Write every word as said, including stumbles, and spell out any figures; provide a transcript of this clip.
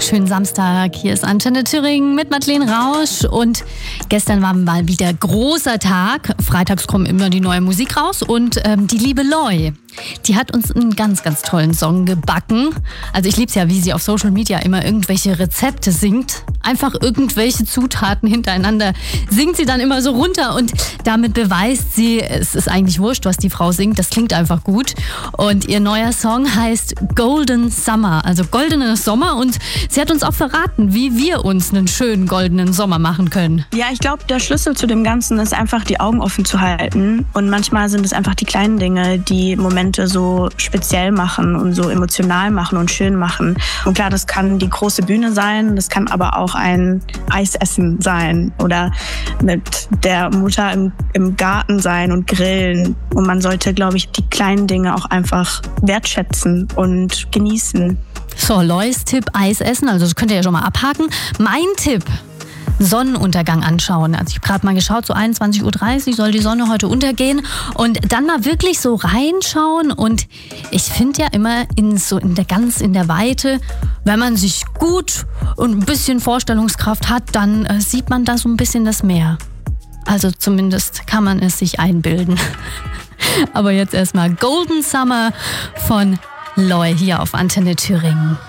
Schönen Samstag. Hier ist Antenne Thüringen mit Madeleine Rausch. Und gestern war mal wieder großer Tag. Freitags kommt immer die neue Musik raus. Und ähm, die liebe Loi, die hat uns einen ganz, ganz tollen Song gebacken. Also ich liebe es ja, wie sie auf Social Media immer irgendwelche Rezepte singt. Einfach irgendwelche Zutaten hintereinander singt sie dann immer so runter. Und damit beweist sie, es ist eigentlich wurscht, was die Frau singt. Das klingt einfach gut. Und ihr neuer Song heißt Golden Summer, also goldener Sommer. Und sie hat uns auch verraten, wie wir uns einen schönen goldenen Sommer machen können. Ja, ich glaube, der Schlüssel zu dem Ganzen ist einfach, die Augen offen zu halten. Und manchmal sind es einfach die kleinen Dinge, die Momente so speziell machen und so emotional machen und schön machen. Und klar, das kann die große Bühne sein, das kann aber auch ein Eisessen sein oder mit der Mutter im, im Garten sein und grillen. Und man sollte, glaube ich, die kleinen Dinge auch einfach wertschätzen und genießen. So, Lois Tipp, Eis essen, also das könnt ihr ja schon mal abhaken. Mein Tipp, Sonnenuntergang anschauen. Also ich habe gerade mal geschaut, so einundzwanzig Uhr dreißig soll die Sonne heute untergehen und dann mal wirklich so reinschauen. Und ich finde ja immer in so in der ganz in der Weite, wenn man sich gut und ein bisschen Vorstellungskraft hat, dann äh, sieht man da so ein bisschen das Meer. Also zumindest kann man es sich einbilden. Aber jetzt erstmal Golden Summer von Loi hier auf Antenne Thüringen.